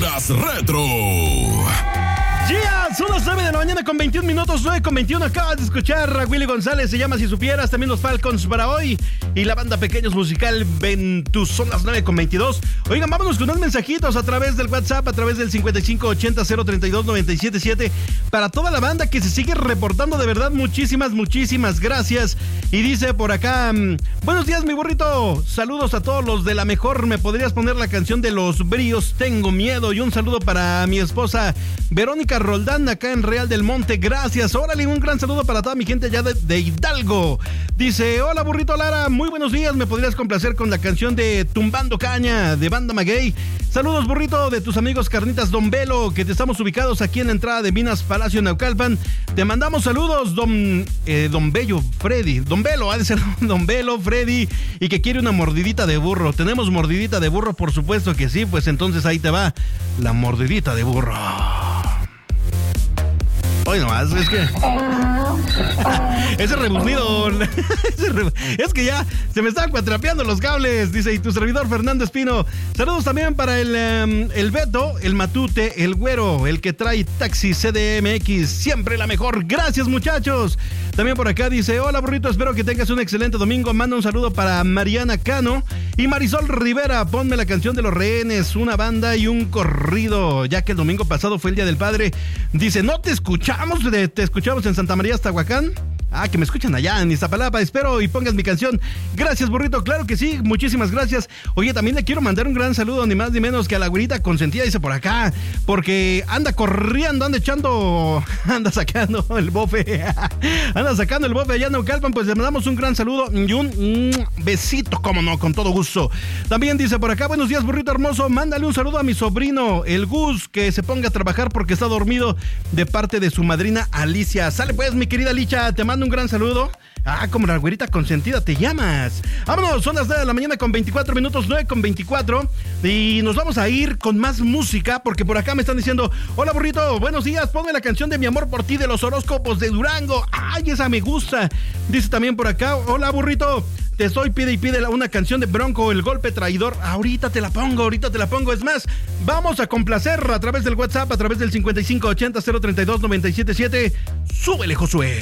Ondas Retro. Yeah, son las 9 de la mañana con 21 minutos, 9 con 21. Acabas de escuchar a Willy González, se llama Si Supieras. También los Falcons para hoy y la banda Pequeños Musical Ventus. Son las 9 con 22. Oigan, vámonos con unos mensajitos a través del WhatsApp, a través del 5580-032-977. Para toda la banda que se sigue reportando, de verdad, muchísimas gracias. Y dice por acá, buenos días, mi burrito. Saludos a todos los de La Mejor. ¿Me podrías poner la canción de Los Bríos? Tengo miedo. Y un saludo para mi esposa Verónica Roldán, acá en Real del Monte. Gracias. Órale, un gran saludo para toda mi gente allá de Hidalgo. Dice, hola, burrito Lara, muy buenos días. ¿Me podrías complacer con la canción de Tumbando Caña, de Banda Maguey? Saludos, burrito, de tus amigos Carnitas Don Velo, que te estamos ubicados aquí en la entrada de Minas Palacio Naucalpan. Te mandamos saludos, Don Bello, Freddy. Don Velo, ha de ser Don Velo, Freddy, y que quiere una mordidita de burro. ¿Tenemos mordidita de burro? Por supuesto que sí, pues entonces ahí te va la mordidita de burro. Hoy nomás, es que ese rebuznido es que ya se me están cuatrapeando los cables. Dice, y tu servidor Fernando Espino. Saludos también para el Beto, el Matute, el Güero, el que trae taxi CDMX, siempre la mejor. Gracias, muchachos. También por acá dice, hola, burrito, espero que tengas un excelente domingo. Manda un saludo para Mariana Cano y Marisol Rivera. Ponme la canción de Los Rehenes, una banda y un corrido, ya que el domingo pasado fue el Día del Padre. Dice, no te escuchamos, te escuchamos en Santa María, Tahuacán. Ah, que me escuchan allá en Iztapalapa. Espero y pongas mi canción. Gracias, burrito. Claro que sí. Muchísimas gracias. Oye, también le quiero mandar un gran saludo, ni más ni menos que a la güerita consentida, dice por acá, porque anda corriendo, anda sacando el bofe. Anda sacando el bofe allá en Naucalpan. Pues le mandamos un gran saludo y un besito, cómo no, con todo gusto. También dice por acá, buenos días, burrito hermoso. Mándale un saludo a mi sobrino, el Gus, que se ponga a trabajar porque está dormido, de parte de su madrina Alicia. Sale pues, mi querida Licha, te mando un gran saludo. Ah, como la güerita consentida te llamas. Vámonos, son las 9 de la mañana con 24 minutos, 9 con 24. Y nos vamos a ir con más música, porque por acá me están diciendo, hola, burrito, buenos días, ponme la canción de Mi Amor por Ti de Los Horóscopos de Durango. Ay, esa me gusta. Dice también por acá, hola, burrito, te estoy pide y pide una canción de Bronco, El Golpe Traidor. Ahorita te la pongo. Es más, vamos a complacer a través del WhatsApp, a través del 5580-032-977. Súbele, Josué.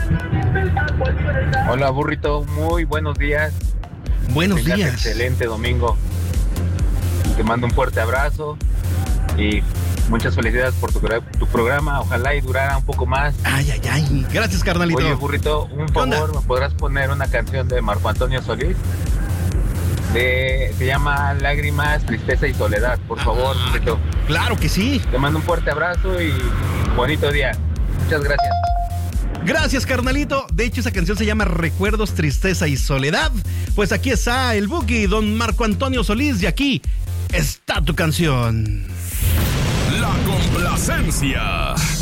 Hola, burrito, muy buenos días. Buenos días. Excelente domingo. Te mando un fuerte abrazo y muchas felicidades por tu programa. Ojalá y durara un poco más. Ay. Gracias, carnalito. Oye, burrito, un favor, ¿me podrás poner una canción de Marco Antonio Solís? Se llama Lágrimas, Tristeza y Soledad, por favor, burrito. Claro que sí. Te mando un fuerte abrazo y bonito día. Muchas gracias. Gracias, carnalito. De hecho, esa canción se llama Recuerdos, Tristeza y Soledad. Pues aquí está el Buki, don Marco Antonio Solís, y aquí está tu canción. La complacencia.